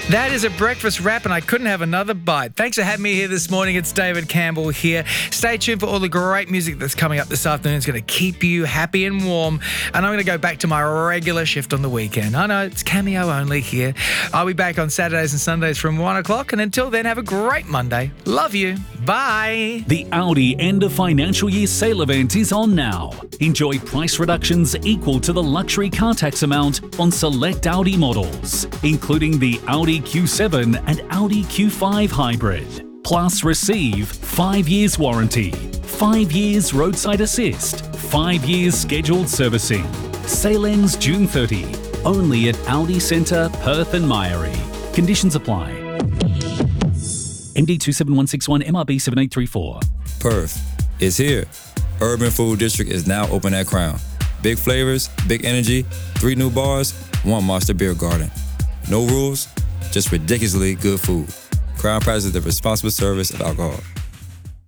That is a breakfast wrap, and I couldn't have another bite. Thanks for having me here this morning. It's David Campbell here. Stay tuned for all the great music that's coming up this afternoon. It's going to keep you happy and warm, and I'm going to go back to my regular shift on the weekend. I know, it's cameo only here. I'll be back on Saturdays and Sundays from 1 o'clock, and until then, have a great Monday. Love you. Bye. The Audi end of financial year sale event is on now. Enjoy price reductions equal to the luxury car tax amount on select Audi models, including the Audi Q7 and Audi Q5 Hybrid. Plus receive 5 years warranty, 5 years roadside assist, 5 years scheduled servicing. Sale ends June 30. Only at Audi Centre, Perth and Myrie. Conditions apply. MD 27161 MRB 7834. Perth is here. Urban Food District is now open at Crown. Big flavors, big energy, 3 new bars, 1 Monster Beer Garden. No rules, just ridiculously good food. Crown prizes the responsible service of alcohol.